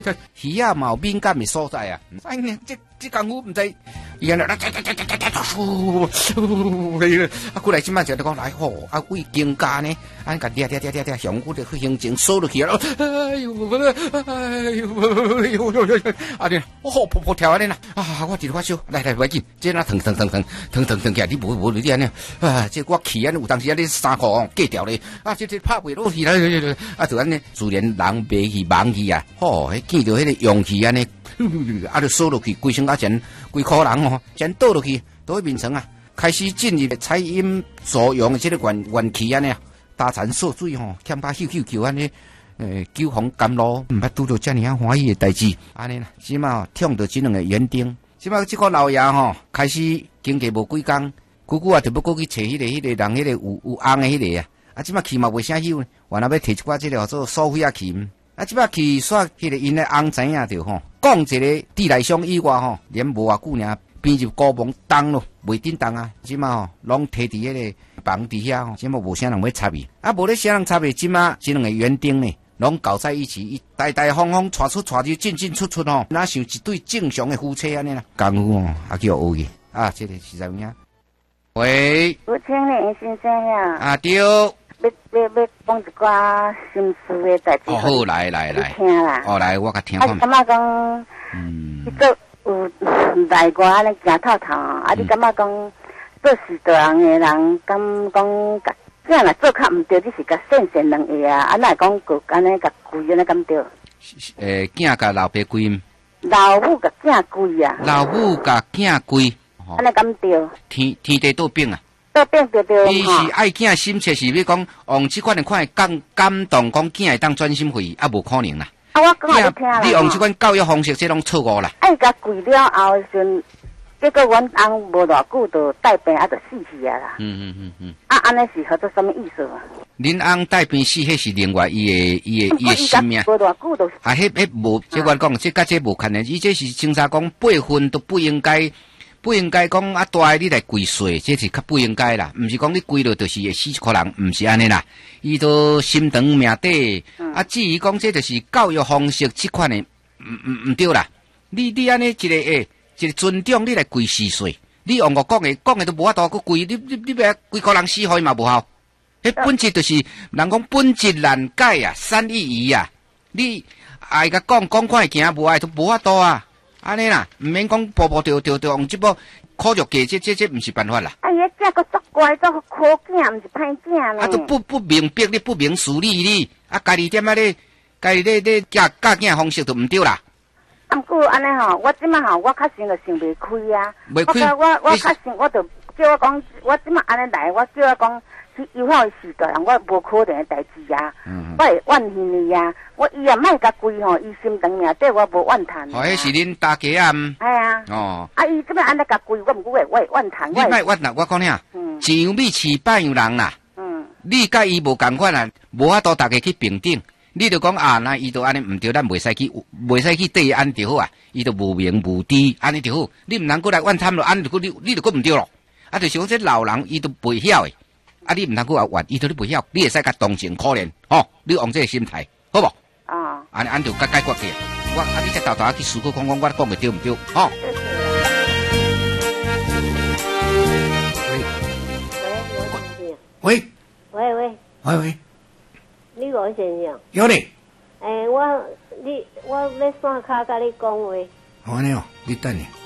鱼啊嘛有敏感的所在啊，哎呀，这功夫唔知，伊安尼啊，过来即摆就讲来吼，啊为更加呢，安甲抓，向我的行程锁落去啊，哎呦，啊你，我好扑跳安尼啦，啊我直发烧，来袂紧，这那疼起来，你无你安尼，啊这我气安有当时安尼衫裤哦割掉咧，啊这拍袂落去啦，啊就安尼，自然人袂去忙去啊，吼，见到迄个勇气安尼。啊！就锁落去，规身啊前，规颗人哦，前倒落去，倒去面层啊，开始进入采阴作用的这个元气安尼啊，大产缩水吼，欠把救安尼，救红甘露，毋捌拄到遮尔啊欢喜的代志，安尼啦，即马听到这两个园丁，即马这个老爷吼，开始经过无几工，久啊就要过去找迄个人，迄个有红的迄个啊，啊，即马去嘛袂啥休呢，原来要摕一寡这个做苏菲亚去。啊，即摆去煞迄个因的翁知影着吼，讲一个地来商以外吼，连无偌久尔变入高房动咯，袂叮当啊！即摆吼，拢摕伫迄个房底遐吼，即摆无啥人要插伊，啊，无咧啥人插伊，即摆即两个园丁呢，拢搞在一起，伊带方带出进出吼，哪像一对正常的夫妻安尼啦，功夫哦，也叫学去啊，这个是怎样？喂， 我请你先生呀。 啊对。 要讲一寡心事的代志。 哦，好，来， 听啦。 哦，来，我甲听看。 啊，你感觉讲，你做有内外安尼行透透啊？你感觉讲做事做人的人，敢讲甲这若做较毋对，你是甲善两下啊？啊，哪会讲个安尼甲跪安尼敢对？ 囝甲老爸跪。 老母甲囝跪啊。 老母甲囝跪。 安尼敢对？ 天地倒饼啊！ 倒饼对。 伊是爱囝心切，是要讲用即款的款感动，讲囝会当专心会，啊，无可能啦。 啊，我讲你听啦。 你用即款教育方式，这拢错误啦。 哎，甲跪了后时阵，结果阮翁无偌久就带病，啊，就死去啊啦。啊，安尼是合作什么意思啊？恁翁带病死，迄是另外伊的性命。无偌久就。 啊，迄无，即我讲，即甲这无牵连，伊这是清查讲辈分都不应该讲啊！大你来跪碎，这是较不应该啦。毋是讲你跪了就是会死一个人，毋是安尼啦。伊都心肠命底。啊，至于讲这就是教育方式这款的，唔对啦。你安尼一个尊重，你来跪死碎，你用我讲的都无法度去跪，你要跪个人死害嘛无效。迄本质就是人讲本质难改啊，善意义啊。你爱甲讲看行无爱都无法度啊。安尼啦，唔免讲步着用即部科学计，这唔是办法啦。 哎呀，这个作怪作可囝，唔是歹囝呢。 啊，都不明白，你不明事理你，啊，家己点啊咧教囝方式就唔对啦。 啊，不过安尼吼，我即摆吼，我较先就想袂开啊。 袂开。 我较先，我就叫我讲，我即摆安尼来，我叫我讲。去友好的时代，我无可能的代志啊！我会怨恨伊啊！我伊也莫甲跪吼，伊心肠命底我无怨叹。 哦，迄是恁大家啊！ 系啊！哦，啊，伊即摆安尼甲跪，我毋过我会怨叹。你莫怨啦！我讲俩，钱米饲半样人啦。你甲伊无共款啊，无法度大家去平等。你就讲啊，那伊都安尼毋对，咱袂使去对伊安就好啊。伊都无名无地，安尼就好。你毋能过来怨叹咯，安尼就你就毋对咯。啊，就是讲这老人伊都袂晓诶。啊！你唔通去话怨，伊都你不晓，你会使甲同情可怜，吼！你用这个心态，好无？啊！安就甲解决去。我啊，你再豆豆去思考看看，我讲的对唔对？吼！喂， 你罗先生？ 有嘞。 我要线卡甲你讲话。 好安尼哦，你等下。